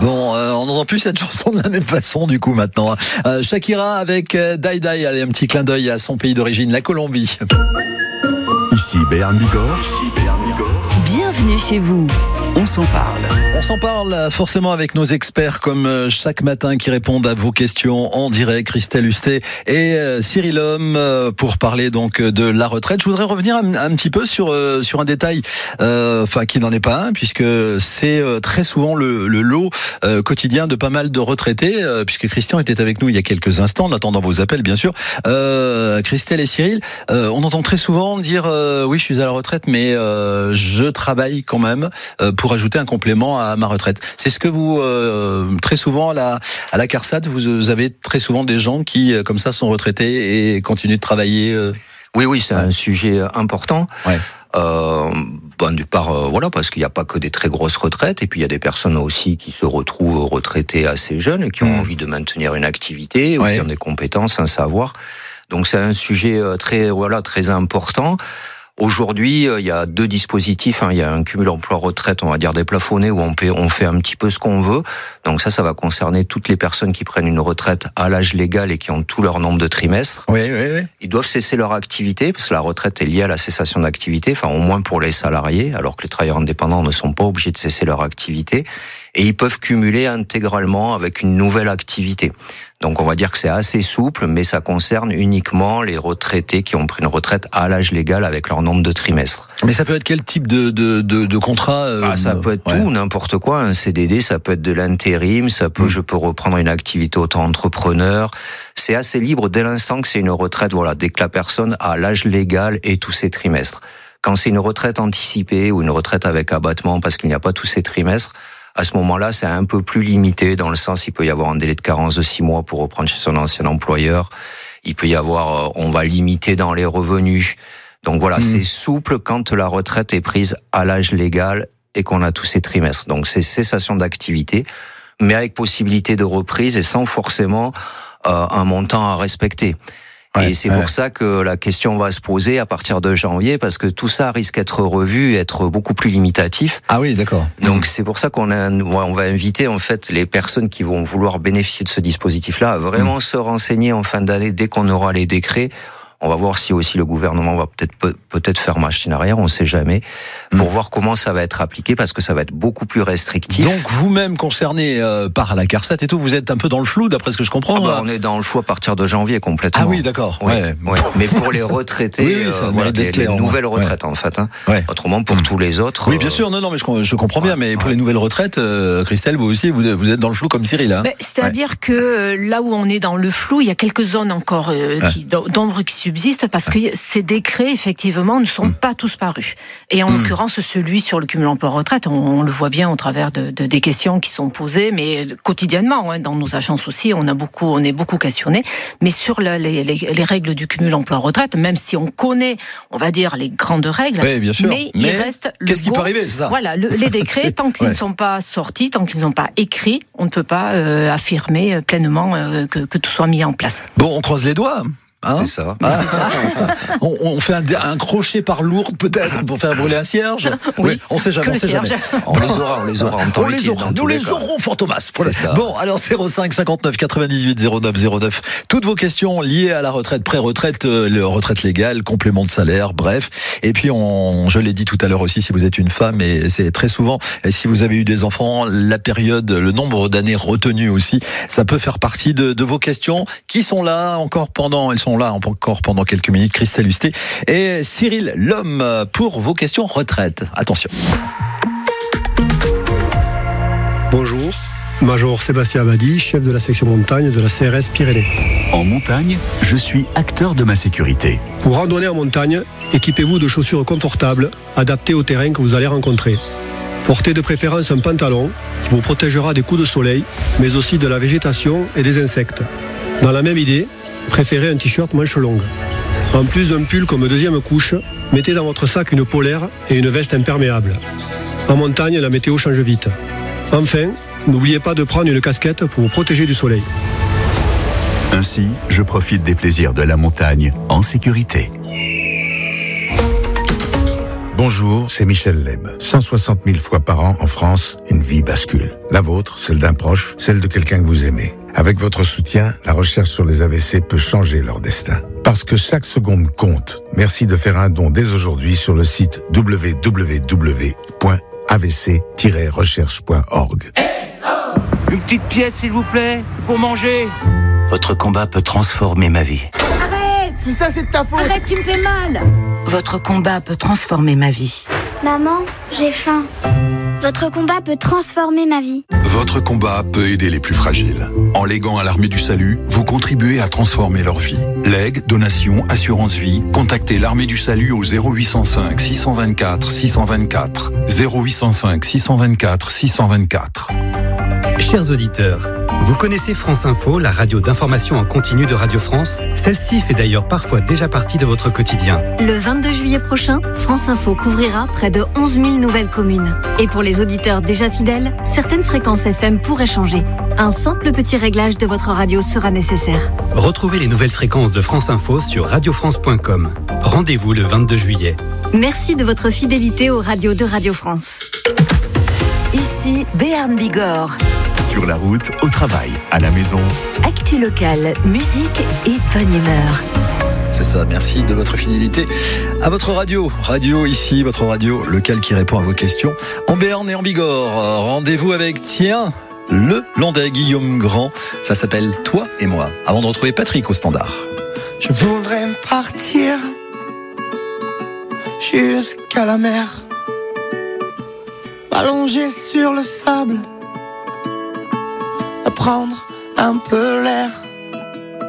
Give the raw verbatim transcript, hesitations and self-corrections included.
Bon, euh, on n'entend plus cette chanson de la même façon du coup maintenant. Euh, Shakira avec euh, Die Die, allez, un petit clin d'œil à son pays d'origine, la Colombie. Ici Béarn Bigorre. Ici Béarn Bigorre. Bienvenue chez vous. On s'en parle. On s'en parle forcément avec nos experts comme chaque matin qui répondent à vos questions en direct, Christelle Hustet et Cyril Homme, pour parler donc de la retraite. Je voudrais revenir un, un petit peu sur sur un détail, euh, enfin qui n'en est pas un, puisque c'est très souvent le, le lot euh, quotidien de pas mal de retraités, euh, puisque Christian était avec nous il y a quelques instants, en attendant vos appels bien sûr. Euh, Christelle et Cyril, euh, on entend très souvent dire euh, oui, je suis à la retraite, mais euh, je travaille quand même euh, pour ajouter un complément à ma retraite. C'est ce que vous, euh, très souvent à la, à la CARSAT, vous avez très souvent des gens qui, comme ça, sont retraités et continuent de travailler. Euh... Oui, oui, c'est ouais. un sujet important. Ouais. Euh, bon, du part, euh, voilà, parce qu'il n'y a pas que des très grosses retraites, et puis il y a des personnes aussi qui se retrouvent retraitées assez jeunes et qui ont mmh. envie de maintenir une activité ou ouais. qui ont des compétences, un savoir. Donc c'est un sujet très, voilà, très important. Aujourd'hui, il y a deux dispositifs. Hein. Il y a un cumul emploi-retraite, on va dire déplafonné, où on, paie, on fait un petit peu ce qu'on veut. Donc ça, ça va concerner toutes les personnes qui prennent une retraite à l'âge légal et qui ont tout leur nombre de trimestres. Oui, oui, oui. Ils doivent cesser leur activité, parce que la retraite est liée à la cessation d'activité, enfin au moins pour les salariés, alors que les travailleurs indépendants ne sont pas obligés de cesser leur activité. Et ils peuvent cumuler intégralement avec une nouvelle activité. Donc on va dire que c'est assez souple, mais ça concerne uniquement les retraités qui ont pris une retraite à l'âge légal avec leur nombre de trimestres. Mais ça peut être quel type de, de, de, de contrat euh, ah, Ça peut être ouais. tout, n'importe quoi. Un C D D, ça peut être de l'intérim, ça peut, mmh. je peux reprendre une activité auto-entrepreneur. C'est assez libre dès l'instant que c'est une retraite, voilà, dès que la personne a l'âge légal et tous ses trimestres. Quand c'est une retraite anticipée ou une retraite avec abattement parce qu'il n'y a pas tous ses trimestres, à ce moment-là, c'est un peu plus limité, dans le sens, il peut y avoir un délai de carence de six mois pour reprendre chez son ancien employeur. Il peut y avoir, on va limiter dans les revenus. Donc voilà, mmh. c'est souple quand la retraite est prise à l'âge légal et qu'on a tous ces trimestres. Donc c'est cessation d'activité, mais avec possibilité de reprise et sans forcément euh, un montant à respecter. Ouais, et c'est ouais. pour ça que la question va se poser à partir de janvier, parce que tout ça risque d'être revu, être beaucoup plus limitatif. Ah oui, d'accord. Donc c'est pour ça qu'on a, on va inviter en fait les personnes qui vont vouloir bénéficier de ce dispositif-là à vraiment mmh. se renseigner en fin d'année dès qu'on aura les décrets. On va voir si aussi le gouvernement va peut-être peut-être faire machine arrière, on ne sait jamais, pour mmh. voir comment ça va être appliqué, parce que ça va être beaucoup plus restrictif. Donc vous-même concerné euh, par la CARSAT et tout, vous êtes un peu dans le flou d'après ce que je comprends. Ah bah, on est dans le flou à partir de janvier complètement. Ah oui, d'accord. Ouais, ouais. ouais. Mais pour les retraités, oui, oui, ça euh, voilà, les, les nouvelles retraites ouais. en fait. Hein. Ouais. Autrement pour mmh. tous les autres. Oui, bien euh... sûr. Non, non, mais je, je comprends bien. Ouais, mais pour ouais. les nouvelles retraites, euh, Christelle, vous aussi, vous, vous êtes dans le flou comme Cyril. Hein. Bah, c'est-à-dire ouais. que là où on est dans le flou, il y a quelques zones encore euh, ah. qui, d'ombre qui subsistent, parce que ces décrets, effectivement, ne sont mmh. pas tous parus. Et en mmh. l'occurrence, celui sur le cumul emploi-retraite, on, on le voit bien au travers de, de, des questions qui sont posées, mais quotidiennement, hein, dans nos agences aussi, on a beaucoup, on est beaucoup questionné. Mais sur la, les, les, les règles du cumul emploi-retraite, même si on connaît, on va dire, les grandes règles, oui, bien sûr. mais, mais il reste le qu'est-ce bon, qui peut arriver, c'est ça. Voilà, le, les décrets, tant qu'ils ouais. ne sont pas sortis, tant qu'ils ne sont pas écrits, on ne peut pas euh, affirmer pleinement euh, que, que tout soit mis en place. Bon, on croise les doigts. Hein c'est ça. Ah, c'est ça. on, on fait un, un crochet par Lourdes peut-être pour faire brûler un cierge. Oui, oui on sait jamais. On, sait jamais. on les aura, on les aura en temps on les aura. Nous les, les aurons, Fantomas. Bon, alors zéro cinq cinquante-neuf quatre-vingt-dix-huit zéro neuf zéro neuf. Toutes vos questions liées à la retraite, pré-retraite, euh, le retraite légale, complément de salaire, bref. Et puis on, je l'ai dit tout à l'heure aussi, si vous êtes une femme, et c'est très souvent, et si vous avez eu des enfants, la période, le nombre d'années retenues aussi, ça peut faire partie de, de vos questions qui sont là encore pendant, elles sont là encore pendant quelques minutes. Christelle Hustet et Cyril Homme pour vos questions retraite. Attention. Bonjour, Major Sébastien Abadi, chef de la section montagne de la C R S Pyrénées. En montagne, je suis acteur de ma sécurité. Pour randonner en montagne, équipez-vous de chaussures confortables, adaptées au terrain que vous allez rencontrer. Portez de préférence un pantalon qui vous protégera des coups de soleil, mais aussi de la végétation et des insectes. Dans la même idée, préférez un t-shirt manche longue. En plus d'un pull comme deuxième couche, mettez dans votre sac une polaire et une veste imperméable. En montagne, la météo change vite. Enfin, n'oubliez pas de prendre une casquette pour vous protéger du soleil. Ainsi, je profite des plaisirs de la montagne en sécurité. Bonjour, c'est Michel Leb. cent soixante mille fois par an en France, une vie bascule. La vôtre, celle d'un proche, celle de quelqu'un que vous aimez. Avec votre soutien, la recherche sur les A V C peut changer leur destin. Parce que chaque seconde compte. Merci de faire un don dès aujourd'hui sur le site w w w point a v c tiret recherche point org. Une petite pièce, s'il vous plaît, pour manger. Votre combat peut transformer ma vie. Arrête! C'est ça, c'est de ta faute! Arrête, tu me fais mal! Votre combat peut transformer ma vie. Maman, j'ai faim. Votre combat peut transformer ma vie. Votre combat peut aider les plus fragiles. En léguant à l'Armée du Salut, vous contribuez à transformer leur vie. Legs, donations, assurance vie, contactez l'Armée du Salut au zéro huit cent cinq six cent vingt-quatre six cent vingt-quatre. zéro huit cent cinq six cent vingt-quatre six cent vingt-quatre. Chers auditeurs, vous connaissez France Info, la radio d'information en continu de Radio France? Celle-ci fait d'ailleurs parfois déjà partie de votre quotidien. Le vingt-deux juillet prochain, France Info couvrira près de onze mille nouvelles communes. Et pour les auditeurs déjà fidèles, certaines fréquences F M pourraient changer. Un simple petit réglage de votre radio sera nécessaire. Retrouvez les nouvelles fréquences de France Info sur radio france point com. Rendez-vous le vingt-deux juillet. Merci de votre fidélité aux radios de Radio France. Ici Béarn Bigorre. Sur la route, au travail, à la maison. Actu locale, musique et bonne humeur. C'est ça, merci de votre fidélité à votre radio. Radio ici, votre radio locale qui répond à vos questions en Béarn et en Bigorre. Rendez-vous avec, tiens, le Landais Guillaume Grand. Ça s'appelle Toi et moi. Avant de retrouver Patrick au standard. Je voudrais partir jusqu'à la mer, m'allonger sur le sable, prendre un peu l'air.